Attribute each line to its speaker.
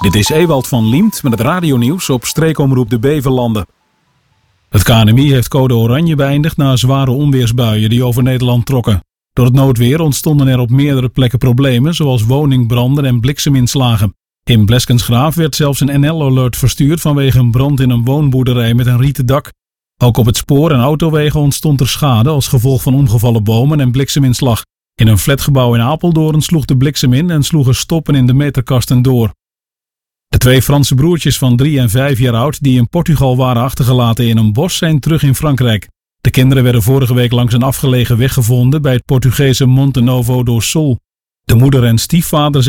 Speaker 1: Dit is Ewald van Liemt met het radionieuws op streekomroep de Beverlanden. Het KNMI heeft code oranje beëindigd na zware onweersbuien die over Nederland trokken. Door het noodweer ontstonden er op meerdere plekken problemen, zoals woningbranden en blikseminslagen. In Bleskensgraaf werd zelfs een NL-alert verstuurd vanwege een brand in een woonboerderij met een rieten dak. Ook op het spoor en autowegen ontstond er schade als gevolg van omgevallen bomen en blikseminslag. In een flatgebouw in Apeldoorn sloeg de bliksem in en sloegen stoppen in de meterkasten door. De 2 Franse broertjes van 3 en 5 jaar oud die in Portugal waren achtergelaten in een bos zijn terug in Frankrijk. De kinderen werden vorige week langs een afgelegen weg gevonden bij het Portugese Monte Novo do Sol. De moeder en stiefvader